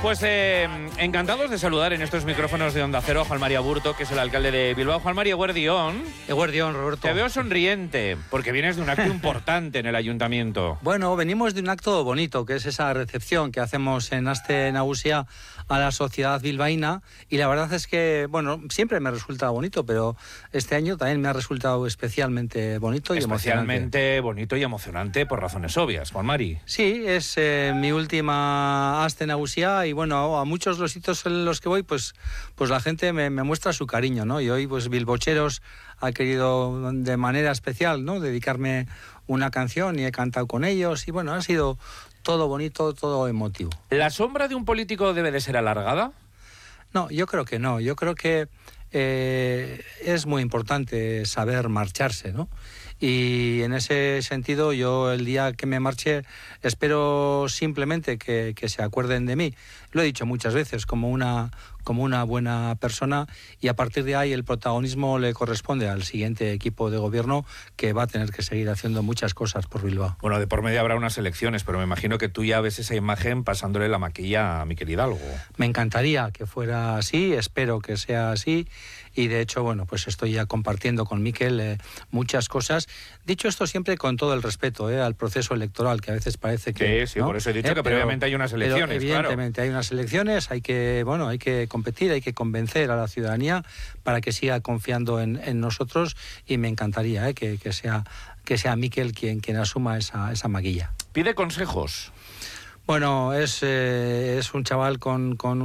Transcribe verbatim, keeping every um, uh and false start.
Pues eh, encantados de saludar en estos micrófonos de Onda Cero a Juan María Burto, que es el alcalde de Bilbao. Juan María Eguerdión. Eguerdión, Roberto. Te veo sonriente, porque vienes de un acto importante en el ayuntamiento. Bueno, venimos de un acto bonito, que es esa recepción que hacemos en Aste Nagusia a la sociedad bilbaína, y la verdad es que, bueno, siempre me resulta bonito, pero este año también me ha resultado especialmente bonito y Especialmente emocionante. bonito y emocionante por razones obvias, Juan Mari. Sí, es eh, mi última Aste Nagusia, y bueno, a muchos los sitios en los que voy, pues, pues la gente me, me muestra su cariño, ¿no? Y hoy, pues, Bilbocheros ha querido de manera especial, ¿no?, dedicarme una canción, y he cantado con ellos, y bueno, ha sido todo bonito, todo emotivo. ¿La sombra de un político debe de ser alargada? No, yo creo que no. Yo creo que eh, es muy importante saber marcharse, ¿no? Y en ese sentido, yo el día que me marche espero simplemente que, que se acuerden de mí. Lo he dicho muchas veces, como una, como una buena persona, y a partir de ahí el protagonismo le corresponde al siguiente equipo de gobierno, que va a tener que seguir haciendo muchas cosas por Bilbao. Bueno, de por medio habrá unas elecciones, pero me imagino que tú ya ves esa imagen pasándole la maquilla a Miquel Hidalgo. Me encantaría que fuera así, espero que sea así, y de hecho, bueno, pues estoy ya compartiendo con Miquel eh, muchas cosas. Dicho esto siempre con todo el respeto eh, al proceso electoral, que a veces parece que... Sí, sí, ¿no? por eso he dicho eh, que pero, previamente hay unas elecciones, pero evidentemente claro. hay unas elecciones, hay que, bueno, hay que competir, hay que convencer a la ciudadanía para que siga confiando en, en nosotros, y me encantaría eh, que, que sea que sea Miquel quien, quien asuma esa, esa maquilla. Pide consejos. Bueno, es, eh, es un chaval con, con